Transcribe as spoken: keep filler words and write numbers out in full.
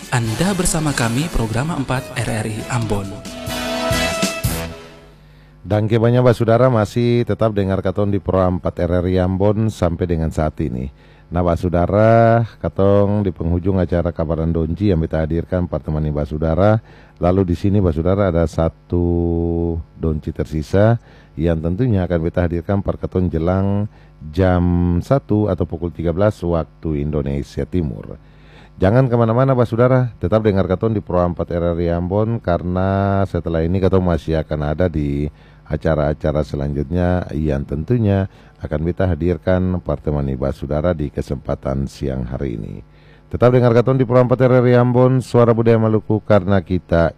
Anda bersama kami program empat R R I Ambon. Dan banyak bah saudara masih tetap dengar katon di program empat R R I Ambon sampai dengan saat ini. Nah bah saudara, katong di penghujung acara Kabaran Donji yang kita hadirkan pertemani bah saudara. Lalu di sini bah saudara ada satu donci tersisa yang tentunya akan kita hadirkan per katon jelang jam satu atau pukul tiga belas waktu Indonesia Timur. Jangan kemana-mana bah saudara, tetap dengar katon di program empat R R I Ambon, karena setelah ini katon masih akan ada di acara-acara selanjutnya yang tentunya akan kita hadirkan pertemani bah saudara di kesempatan siang hari ini. Tetap dengar katon di program empat R R I Ambon, Suara Budaya Maluku, karena kita